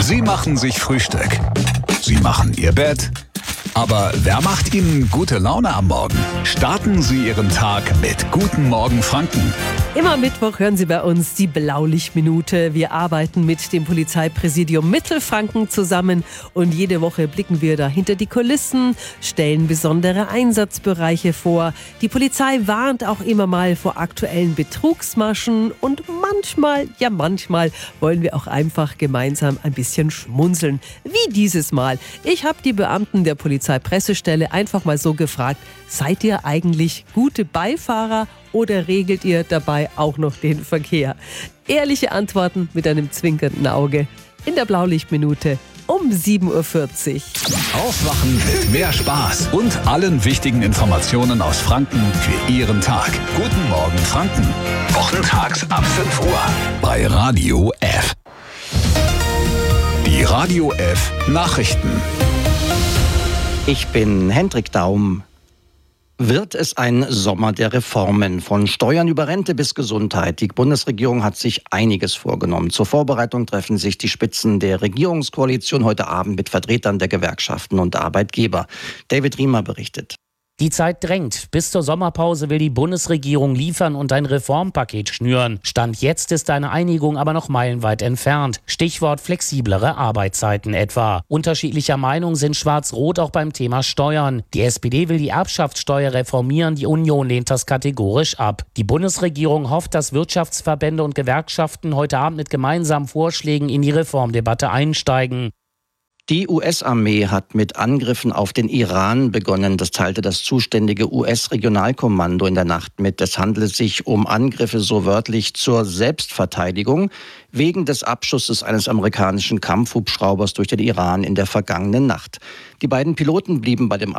Sie machen sich Frühstück. Sie machen Ihr Bett. Aber wer macht Ihnen gute Laune am Morgen? Starten Sie Ihren Tag mit Guten Morgen Franken. Immer Mittwoch hören Sie bei uns die Blaulichtminute. Wir arbeiten mit dem Polizeipräsidium Mittelfranken zusammen und jede Woche blicken wir da hinter die Kulissen, stellen besondere Einsatzbereiche vor. Die Polizei warnt auch immer mal vor aktuellen Betrugsmaschen und manchmal wollen wir auch einfach gemeinsam ein bisschen schmunzeln. Wie dieses Mal. Ich habe die Beamten der Polizeipressestelle einfach mal so gefragt, seid ihr eigentlich gute Beifahrer oder regelt ihr dabei auch noch den Verkehr? Ehrliche Antworten mit einem zwinkernden Auge in der Blaulichtminute um 7.40 Uhr. Aufwachen mit mehr Spaß und allen wichtigen Informationen aus Franken für Ihren Tag. Guten Morgen Franken. Wochentags ab 5 Uhr bei Radio F. Die Radio F Nachrichten. Ich bin Hendrik Daum. Wird es ein Sommer der Reformen, von Steuern über Rente bis Gesundheit? Die Bundesregierung hat sich einiges vorgenommen. Zur Vorbereitung treffen sich die Spitzen der Regierungskoalition heute Abend mit Vertretern der Gewerkschaften und Arbeitgeber. David Riemer berichtet. Die Zeit drängt. Bis zur Sommerpause will die Bundesregierung liefern und ein Reformpaket schnüren. Stand jetzt ist eine Einigung aber noch meilenweit entfernt. Stichwort flexiblere Arbeitszeiten etwa. Unterschiedlicher Meinung sind Schwarz-Rot auch beim Thema Steuern. Die SPD will die Erbschaftssteuer reformieren, die Union lehnt das kategorisch ab. Die Bundesregierung hofft, dass Wirtschaftsverbände und Gewerkschaften heute Abend mit gemeinsamen Vorschlägen in die Reformdebatte einsteigen. Die US-Armee hat mit Angriffen auf den Iran begonnen. Das teilte das zuständige US-Regionalkommando in der Nacht mit. Es handele sich um Angriffe so wörtlich zur Selbstverteidigung wegen des Abschusses eines amerikanischen Kampfhubschraubers durch den Iran in der vergangenen Nacht. Die beiden Piloten blieben bei dem